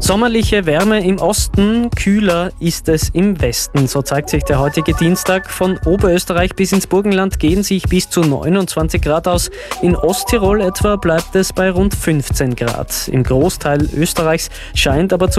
Sommerliche Wärme im Osten, kühler ist es im Westen. So zeigt sich der heutige Dienstag. Von Oberösterreich bis ins Burgenland gehen sich bis zu 29 Grad aus. In Osttirol etwa bleibt es bei rund 15 Grad. Im Großteil Österreichs scheint aber